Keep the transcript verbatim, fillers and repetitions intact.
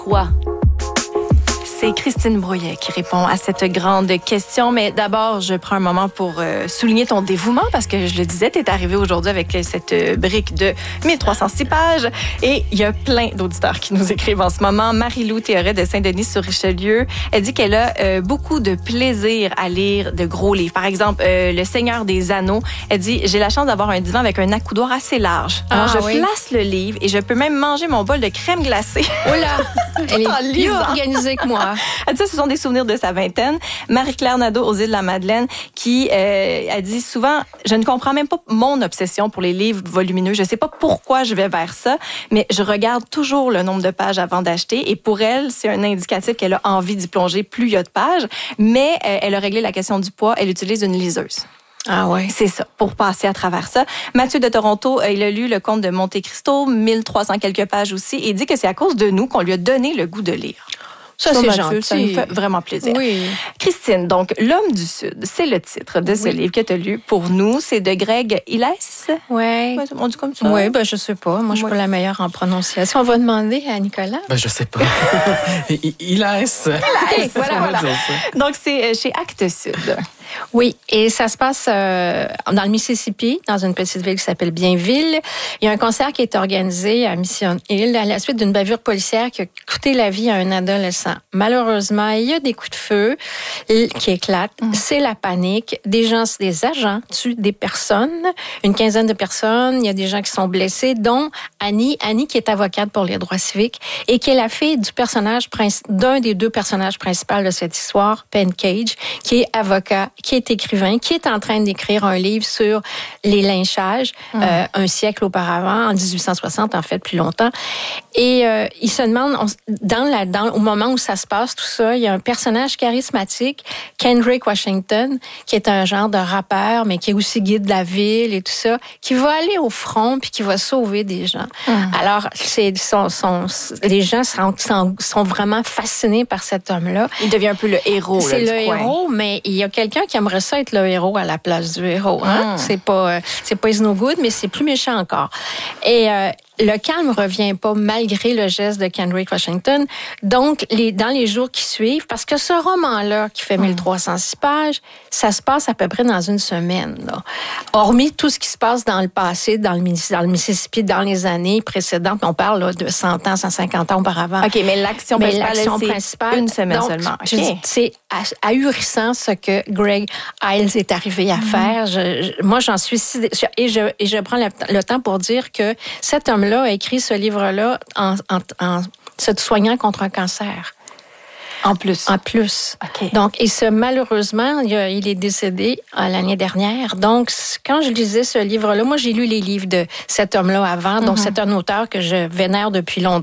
Quoi? C'est Christine Brouillet qui répond à cette grande question. Mais d'abord, je prends un moment pour euh, souligner ton dévouement parce que, je le disais, tu es arrivé aujourd'hui avec cette euh, brique de mille trois cent six pages. Et il y a plein d'auditeurs qui nous écrivent en ce moment. Marie-Lou Théoret de Saint-Denis-sur-Richelieu, elle dit qu'elle a euh, beaucoup de plaisir à lire de gros livres. Par exemple, euh, Le Seigneur des Anneaux. Elle dit, j'ai la chance d'avoir un divan avec un accoudoir assez large. Alors, ah, je oui. place le livre et je peux même manger mon bol de crème glacée. Oh là! Elle est plus organisée que moi. Elle dit, ce sont des souvenirs de sa vingtaine. Marie-Claire Nadeau aux îles de la Madeleine qui euh, a dit souvent, je ne comprends même pas mon obsession pour les livres volumineux. Je ne sais pas pourquoi je vais vers ça, mais je regarde toujours le nombre de pages avant d'acheter. Et pour elle, c'est un indicatif qu'elle a envie d'y plonger plus il y a de pages. Mais euh, elle a réglé la question du poids. Elle utilise une liseuse. Ah ouais. C'est ça, pour passer à travers ça. Mathieu de Toronto, il a lu Le Comte de Monte Cristo, mille trois cents quelques pages aussi, et il dit que c'est à cause de nous qu'on lui a donné le goût de lire. Ça, c'est Mathieu, gentil. Ça nous fait vraiment plaisir. Oui. Christine, donc, L'Homme du Sud, c'est le titre de ce oui. livre que tu as lu pour nous. C'est de Greg Iles. Oui. On dit comme ça? Oui, ben, je sais pas. Moi, je suis oui. pas la meilleure en prononciation. On va demander à Nicolas. Ben, je sais pas. Iles. Iles. Voilà, voilà. Donc, c'est chez Actes Sud. Oui, et ça se passe euh, dans le Mississippi, dans une petite ville qui s'appelle Bienville. Il y a un concert qui est organisé à Mission Hill à la suite d'une bavure policière qui a coûté la vie à un adolescent. Malheureusement, il y a des coups de feu qui éclatent. Mmh. C'est la panique. Des gens, des agents tuent des personnes, une quinzaine de personnes. Il y a des gens qui sont blessés, dont Annie, Annie qui est avocate pour les droits civiques et qui est la fille du personnage d'un des deux personnages principaux de cette histoire, Penn Cage, qui est avocat, qui est écrivain, qui est en train d'écrire un livre sur les lynchages, mmh. euh, un siècle auparavant, en dix-huit cent soixante, en fait, plus longtemps. Et euh, il se demande, on, dans la, dans, au moment où ça se passe, tout ça, il y a un personnage charismatique, Kendrick Washington, qui est un genre de rappeur, mais qui est aussi guide de la ville et tout ça, qui va aller au front puis qui va sauver des gens. Mmh. Alors, c'est, son, son, les gens sont, sont, sont vraiment fascinés par cet homme-là. Il devient un peu le héros. C'est là, le du héros, coin. Mais il y a quelqu'un qui aimerait ça être le héros à la place du héros. Hein? Mmh. C'est pas, c'est pas is no good, mais c'est plus méchant encore. Et euh, le calme ne revient pas malgré le geste de Kendrick Washington. Donc, les, dans les jours qui suivent, parce que ce roman-là, qui fait mille trois cent six pages, ça se passe à peu près dans une semaine. Là. Hormis tout ce qui se passe dans le passé, dans le, dans le Mississippi, dans les années précédentes. On parle là, de cent ans, cent cinquante ans auparavant. OK, mais l'action mais principale, l'action c'est principale, une semaine donc, seulement. Okay. C'est ahurissant ce que Greg Iles est arrivé à mm-hmm. faire. Je, je, moi, j'en suis... Et je, et je prends le, le temps pour dire que cet homme-là a écrit ce livre-là en, en, en se soignant contre un cancer. En plus. En plus. Okay. Donc, et ce, malheureusement, il, a, il est décédé euh, l'année dernière. Donc, quand je lisais ce livre-là, moi, j'ai lu les livres de cet homme-là avant. Donc, mm-hmm. c'est un auteur que je vénère depuis longtemps.